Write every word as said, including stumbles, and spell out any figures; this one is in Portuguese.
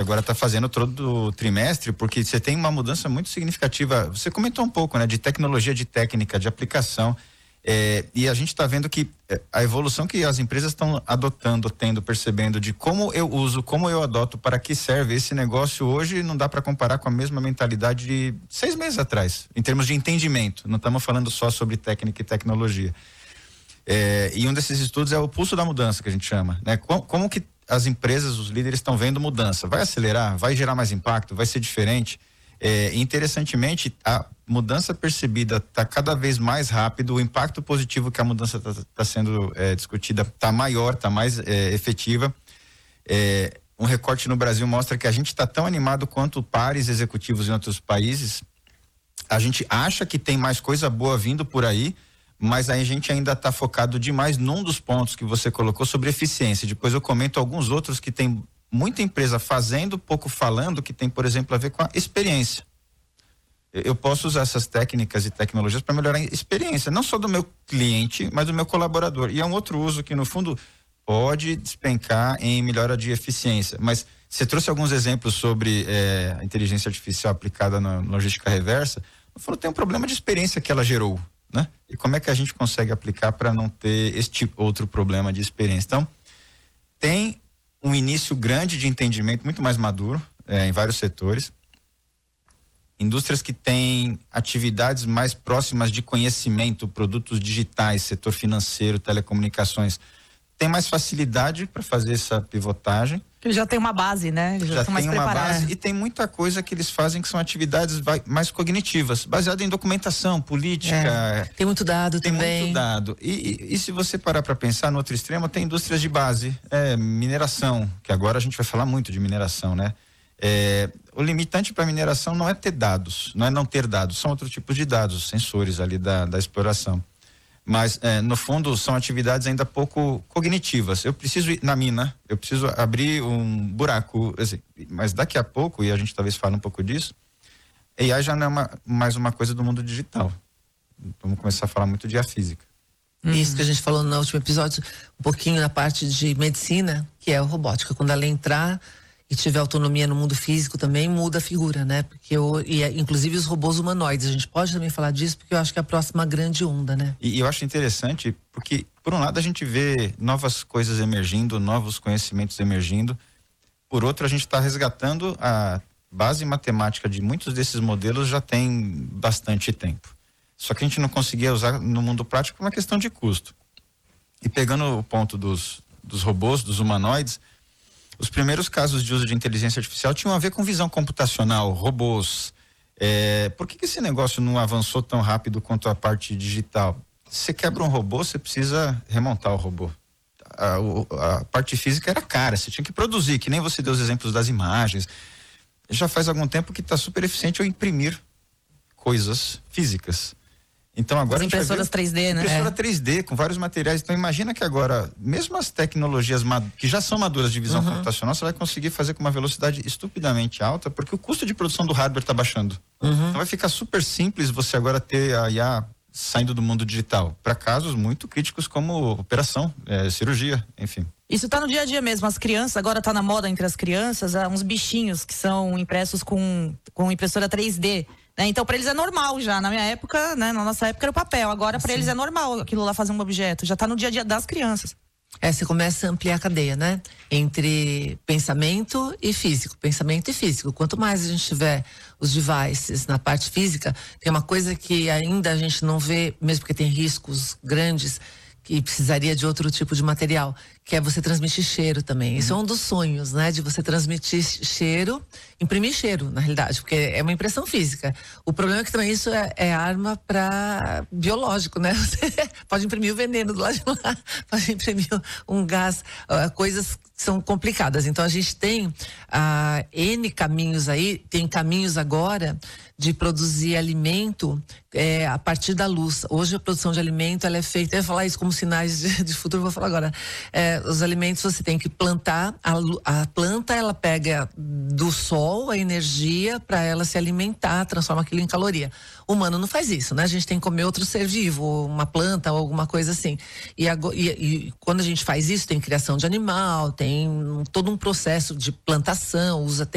agora está fazendo todo o trimestre, porque você tem uma mudança muito significativa. Você comentou um pouco, né, de tecnologia, de técnica, de aplicação. É, e a gente está vendo que é, a evolução que as empresas estão adotando, tendo, percebendo de como eu uso, como eu adoto, para que serve esse negócio hoje, não dá para comparar com a mesma mentalidade de seis meses atrás, em termos de entendimento. Não estamos falando só sobre técnica e tecnologia. É, e um desses estudos é o pulso da mudança, que a gente chama, né? Como, como que as empresas, os líderes estão vendo mudança? Vai acelerar? Vai gerar mais impacto? Vai ser diferente? É, interessantemente, a mudança percebida está cada vez mais rápido, o impacto positivo que a mudança está tá sendo é, discutida está maior, está mais é, efetiva. É, um recorte no Brasil mostra que a gente está tão animado quanto pares executivos em outros países. A gente acha que tem mais coisa boa vindo por aí, mas aí a gente ainda está focado demais num dos pontos que você colocou sobre eficiência. Depois eu comento alguns outros que tem muita empresa fazendo, pouco falando, que tem, por exemplo, a ver com a experiência. Eu posso usar essas técnicas e tecnologias para melhorar a experiência, não só do meu cliente, mas do meu colaborador. E é um outro uso que, no fundo, pode despencar em melhora de eficiência. Mas você trouxe alguns exemplos sobre é, a inteligência artificial aplicada na logística reversa. No fundo, tem um problema de experiência que ela gerou, né? E como é que a gente consegue aplicar para não ter este outro problema de experiência? Então, tem um início grande de entendimento, muito mais maduro, é, em vários setores. Indústrias que têm atividades mais próximas de conhecimento, produtos digitais, setor financeiro, telecomunicações, tem mais facilidade para fazer essa pivotagem. Ele já tem uma base, né? Eles já, já estão mais tem uma preparados. base e tem muita coisa que eles fazem que são atividades vai, mais cognitivas, baseada em documentação, política. É, tem muito dado tem também. Tem muito dado. E, e, e se você parar para pensar no outro extremo, tem indústrias de base, é, mineração, que agora a gente vai falar muito de mineração, né? É, o limitante para mineração não é ter dados, não é não ter dados, são outros tipos de dados, sensores ali da, da exploração. Mas, é, no fundo, são atividades ainda pouco cognitivas. Eu preciso ir na mina, eu preciso abrir um buraco, assim, mas daqui a pouco, e a gente talvez fale um pouco disso, A I já não é uma, mais uma coisa do mundo digital. Vamos começar a falar muito de A física. Uhum. Isso que a gente falou no último episódio, um pouquinho na parte de medicina, que é a robótica. Quando ela entrar e tiver autonomia no mundo físico também, muda a figura, né? Porque eu, e inclusive os robôs humanoides, a gente pode também falar disso, porque eu acho que é a próxima grande onda, né? E, e eu acho interessante, porque por um lado a gente vê novas coisas emergindo, novos conhecimentos emergindo, por outro a gente está resgatando a base matemática de muitos desses modelos já tem bastante tempo. Só que a gente não conseguia usar no mundo prático por uma questão de custo. E pegando o ponto dos, dos robôs, dos humanoides, os primeiros casos de uso de inteligência artificial tinham a ver com visão computacional, robôs. É, por que, que esse negócio não avançou tão rápido quanto a parte digital? Você quebra um robô, você precisa remontar o robô. A, a parte física era cara, você tinha que produzir, que nem você deu os exemplos das imagens. Já faz algum tempo que está super eficiente eu imprimir coisas físicas. Então agora as impressoras três D, né? Impressora é. três D com vários materiais. Então imagina que agora, mesmo as tecnologias que já são maduras de visão uhum. computacional, você vai conseguir fazer com uma velocidade estupidamente alta, porque o custo de produção do hardware está baixando. Uhum. Então vai ficar super simples você agora ter a I A saindo do mundo digital para casos muito críticos como operação, é, cirurgia, enfim. Isso tá no dia a dia mesmo. As crianças, agora tá na moda entre as crianças, há uns bichinhos que são impressos com, com impressora três D. Né? Então, para eles é normal já. Na minha época, né? Na nossa época era o papel. Agora, para eles é normal aquilo lá fazer um objeto. Já tá no dia a dia das crianças. É, você começa a ampliar a cadeia, né? Entre pensamento e físico. Pensamento e físico. Quanto mais a gente tiver os devices na parte física, tem uma coisa que ainda a gente não vê, mesmo porque tem riscos grandes, que precisaria de outro tipo de material, que é você transmitir cheiro também. Isso uhum. é um dos sonhos, né? De você transmitir cheiro, imprimir cheiro, na realidade, porque é uma impressão física. O problema é que também isso é, é arma para biológico, né? Você pode imprimir o veneno do lado de lá, pode imprimir um gás, uh, coisas que são complicadas. Então a gente tem uh, N caminhos aí, tem caminhos agora de produzir alimento é, a partir da luz. Hoje a produção de alimento ela é feita, eu ia falar isso como sinais de, de futuro, vou falar agora. É, os alimentos você tem que plantar, a, a planta ela pega do sol a energia para ela se alimentar, transforma aquilo em caloria. O humano não faz isso, né? A gente tem que comer outro ser vivo, uma planta ou alguma coisa assim. E, agora, e, e quando a gente faz isso, tem criação de animal, tem um, todo um processo de plantação, usa